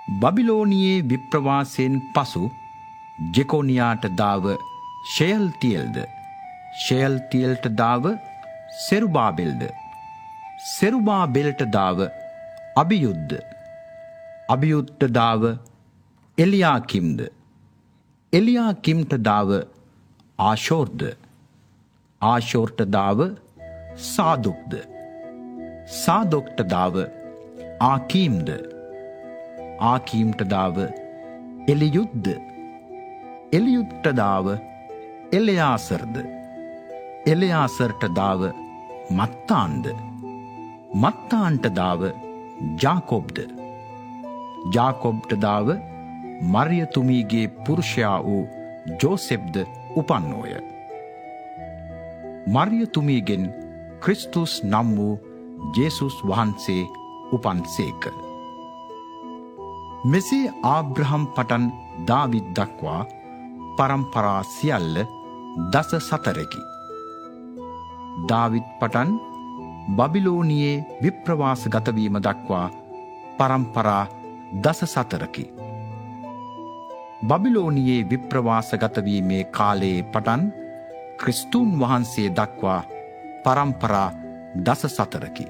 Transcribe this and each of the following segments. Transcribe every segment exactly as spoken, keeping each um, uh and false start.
බබිලෝනියේ විප්‍රවාසයෙන් පසු ජෙකොනියාට දාව ෂෙයල්තියල්ද, ෂෙයල්තියල්ට දාව සෙරුබාබෙල්ද, සෙරුබාබෙල්ට දාව අබියුද්ද, අබියුද්ට දාව එලියාකිම්ද, එලියාකිම්ට දාව ආෂෝර්ද, ආෂෝර්ට දාව සාදුක්ද, සාදොක්ට දාව ආකීම්ද, ආකීම්ට දාව එලියුද්ද, එලියුද්ට දාව එලෙයාසර්ද, එලෙයාසර්ට දාව මත්තාන්ද, මත්තාන්ට දාව ජාකොබ්ද, ජාකොබ්ට දාව මරියතුමීගේ පුරුෂයා වූ ජෝසෙප්ද උපන්නෝය. මරියතුමීගෙන් ක්‍රිස්තුස් නම් වූ ජේසුස් වහන්සේ උපන්සේක. මෙසේ ආබ්‍රහම් පටන් දාවිද් දක්වා පරම්පරා සියල්ල දස සතරකි. දාවිද් පටන් බබිලෝනියේ විප්‍රවාස ගතවීම දක්වා පරම්පරා දස සතරකි. බබිලෝනියේ විප්‍රවාස ගතවීමේ කාලයේ පටන් ක්‍රිස්තුන් වහන්සේ දක්වා පරම්පරා දස සතරකි.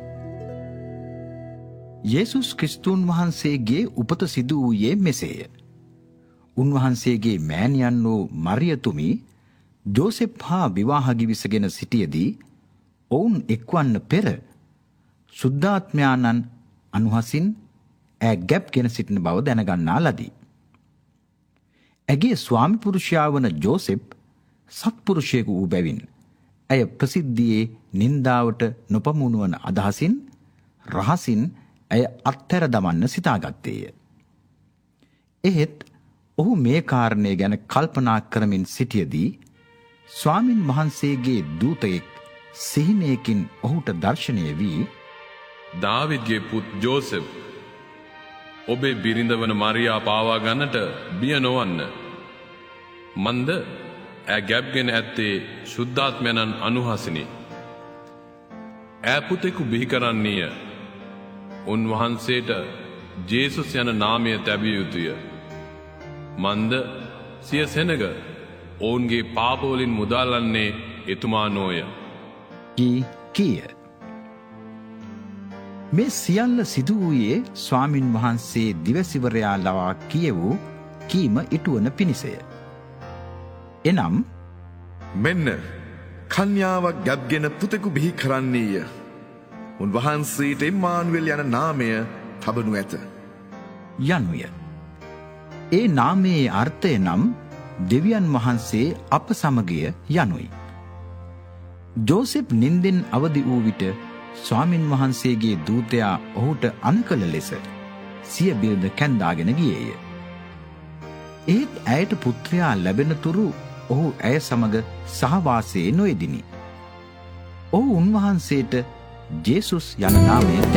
යේසුස් ක්‍රිස්තුන් වහන්සේගේ උපත සිදු වූයේ මෙසේය. උන්වහන්සේගේ මෑණියන් වූ මරියතුමී ජෝසෙප් හා විවාහ ගිවිසගෙන සිටියදී ඔවුන් එක්වන්න පෙර සුද්ධාත්මයාණන් අනුහසින් ඈ ගැබ්ගෙන සිටින බව දැනගන්නා ලදී. ඇගේ ස්වාමි පුරුෂයා වන ජෝසෙප් සත්පුරුෂයෙකු වූ බැවින් ඇය ප්‍රසිද්ධියේ නින්දාවට නොපමුණුවන අදහසින් රහසින් ඇය අත්හැර දමන්න සිතාගත්තේය. එහෙත් ඔහු මේ කාරණය ගැන කල්පනා කරමින් සිටියදී ස්වාමින් වහන්සේගේ දූතයෙක් සිහිනයකින් ඔහුට දර්ශනය වී, දාවිද්ගේ පුත් ජෝසෙප්, ඔබේ බිරිඳ වන මරියා පාවා ගන්නට බිය නොවන්න. මන්ද ඈ ගැබ්ගෙන ඇත්තේ ශුද්ධාත්මයණන් අනුහසිනි. ඈ පුතෙකු බිහි කරන්නේය. උන්වහන්සේට ජේසුස් යන නාමය තැබිය යුතුය. මන්ද සිය සෙනග ඔවුන්ගේ පාපවලින් මුදාලන්නේ එතුමා නොය. කී කීය. මේ සියල්ල සිදු වූයේ ස්වාමින් වහන්සේ දිවසිවරයා ලවා කියවූ කීම ඉටුවන පිණිසය. එනම්, මෙන්න කන්‍යාවක් ගැබ්ගෙන පුතෙකු බිහි කරන්නේය. උන්වහන්සේට ඉම්මානුවෙල් යන නාමය තබනු ඇත යනුය. ඒ නාමයේ අර්ථය නම් දෙවියන් වහන්සේ අප සමගය යනුයි. ජෝසෙප් නින්දෙන් අවදි වූ විට ස්වාමින් වහන්සේගේ දූතයා ඔහුට අනකල ලෙස සිය බිරිඳ කැන්දාගෙන ගියේය. ඒත් ඇයට පුත්‍රයා ලැබෙන තුරු ඔහු ඇය සමග සහවාසයේ නොයෙදිනි. ඔහු උන්වහන්සේට ජේසුස් යන නාමය